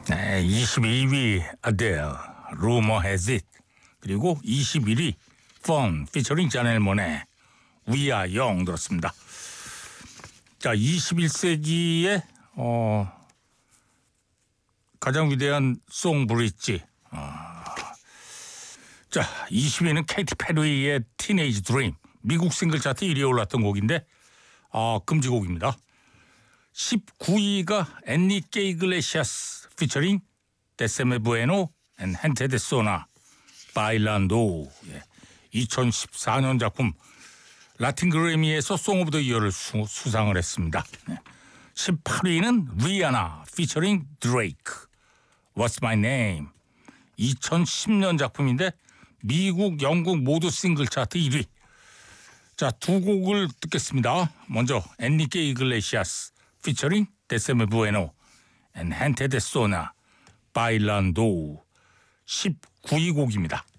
네, 22위 Adele, Rumor Has It. 그리고 21위 Fun featuring 자넬 모네, We Are Young 들었습니다. 자, 21세기의 가장 위대한 송 브릿지. 자, 20위는 케이티 페리의 Teenage Dream. 미국 싱글 차트 1위에 올랐던 곡인데 금지곡입니다. 19위가 엔리케 이글레시아스 피처링 데세메 부에노 앤 헨테 데 소나 바일란도. 2014년 작품 라틴 그래미에서 송 오브 더 이어를 수상을 했습니다. 18위는 리아나 피처링 드레이크 What's My Name. 2010년 작품인데 미국, 영국 모두 싱글 차트 1위. 자, 두 곡을 듣겠습니다. 먼저 엔리케 이글레시아스 피처링 데세메 부에노 앤 헨테 데 소나 바일란도 19위 곡입니다.